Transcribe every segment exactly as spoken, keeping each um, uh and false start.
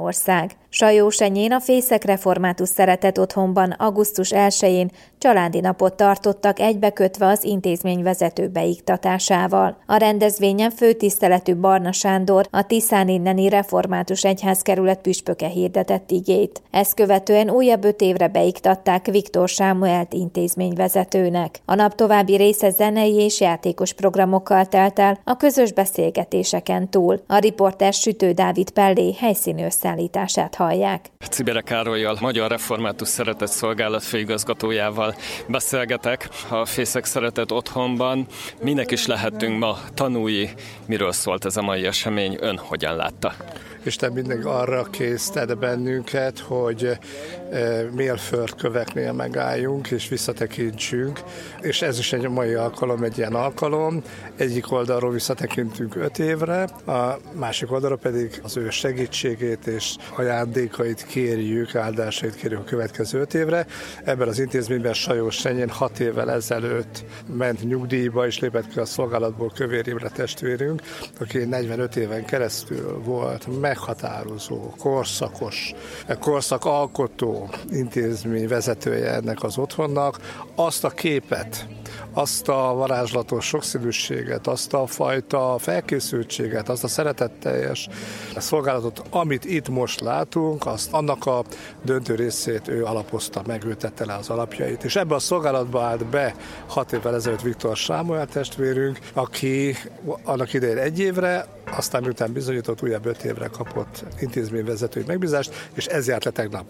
ország. Sajósenyén a Fészek Református Szeretet Otthonban augusztus elsején családi napot tartottak egybekötve az intézmény vezető beiktatásával. A rendezvényen főtiszteletű Barna Sándor, a Tiszáninneni Református Egyházkerület püspöke hirdetett igét. Ezt követően újabb öt évre beiktatták Viktor Sámuelt intézményvezetőnek. A nap további része zenei és játékos programokkal telt el a közös beszélgetéseken túl. A riporter Sütő Dávid Pellé helyszíni összeállítását hallják. Czibere Károllyal, Magyar Református Szeretet Szolgálat főigazgatójával beszélgetek a Fészek Szeretet Otthonban. Minek is lehetünk ma tanúi, miről szólt ez a mai esemény, ön hogyan látta? Isten mindig arra késztet bennünket, hogy mérföldköveknél megálljunk és visszatekintsünk, és ez is egy mai alkalom, egy ilyen alkalom. Egyik oldalról visszatekintünk öt évre, a másik oldalról pedig az ő segítségét és ajándékait kérjük, áldásait kérjük a következő öt évre. Ebben az intézményben Sajósenyén hat évvel ezelőtt ment nyugdíjba, és lépett ki a szolgálatból Kövér Imre testvérünk, aki negyvenöt éven keresztül volt meghatározó, korszakos, korszakalkotó intézmény vezetője ennek az otthonnak. Azt a képet, azt a varázslatos sokszínűséget, azt a fajta felkészültséget, azt a szeretetteljes szolgálatot, amit itt most látunk, azt annak a döntő részét ő alapozta meg, ő tette le az alapjait. És ebbe a szolgálatba állt be hat évvel ezelőtt Viktor Sámuel testvérünk, aki annak idején egy évre, aztán miután bizonyított, újabb öt évre kapott intézményvezetői megbízást, és ez járt le tegnap.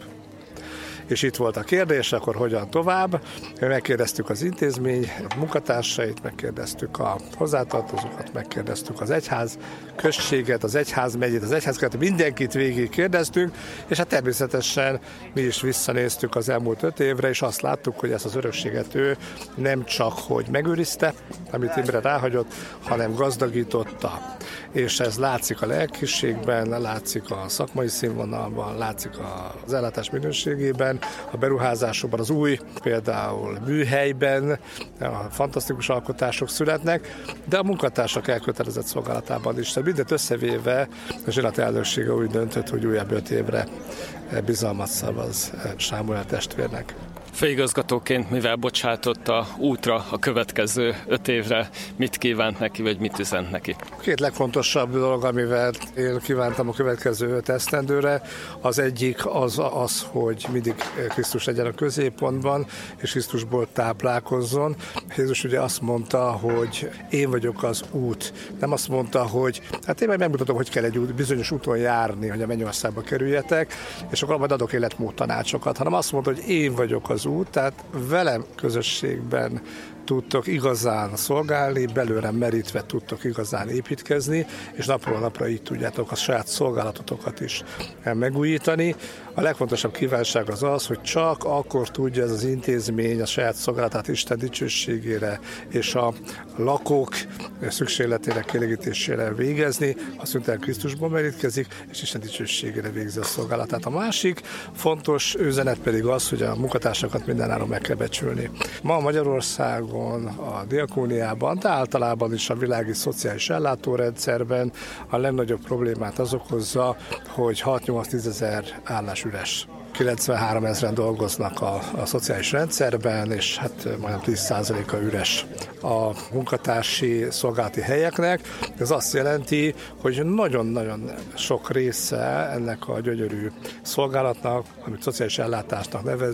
És itt volt a kérdés, akkor hogyan tovább. Megkérdeztük az intézmény munkatársait, megkérdeztük a hozzátartozókat, megkérdeztük az egyház községet, az egyházmegyét, az egyházkerületet, mindenkit végig kérdeztünk, és hát természetesen mi is visszanéztük az elmúlt öt évre, és azt láttuk, hogy ezt az örökséget ő nem csak hogy megőrizte, amit Imre ráhagyott, hanem gazdagította. És ez látszik a lelkiségben, látszik a szakmai színvonalban, látszik az ellátás minőségében, a beruházásokban, az új, például műhelyben a fantasztikus alkotások születnek, de a munkatársak elkötelezett szolgálatában is. Tehát mindent összevéve a zsinat elnöksége úgy döntött, hogy újabb öt évre bizalmat szavaz Sámuel testvérnek. Főigazgatóként, mivel bocsátotta útra a következő öt évre, mit kívánt neki, vagy mit üzent neki? Két legfontosabb dolog, amivel én kívántam a következő öt esztendőre, az egyik az, az, hogy mindig Krisztus legyen a középpontban, és Krisztusból táplálkozzon. Jézus ugye azt mondta, hogy én vagyok az út. Nem azt mondta, hogy hát én majd megmutatom, hogy kell egy út, bizonyos úton járni, hogy a mennyországba kerüljetek, és akkor majd adok életmód tanácsokat, hanem azt mondta, hogy én vagyok az út, tehát velem közösségben tudtok igazán szolgálni, belőlem merítve tudtok igazán építkezni, és napról napra így tudjátok a saját szolgálatotokat is megújítani. A legfontosabb kívánság az az, hogy csak akkor tudja ez az intézmény a saját szolgálatát Isten dicsőségére és a lakók szükségletének kielégítésére végezni, azt mondta, Krisztusból merítkezik, és Isten dicsőségére végzi a szolgálatát. A másik fontos üzenet pedig az, hogy a munkatársakat mindenáron meg kell becsülni. Ma Magyarországon, a diakóniában, de általában is a világi szociális ellátórendszerben a legnagyobb problémát az okozza, hogy hat-nyolc-tízezer állás üres. kilencvenhárom ezren dolgoznak a, a szociális rendszerben, és hát majdnem tíz százaléka üres a munkatársi szolgálati helyeknek. Ez azt jelenti, hogy nagyon-nagyon sok része ennek a gyönyörű szolgálatnak, amit szociális ellátásnak nevezünk,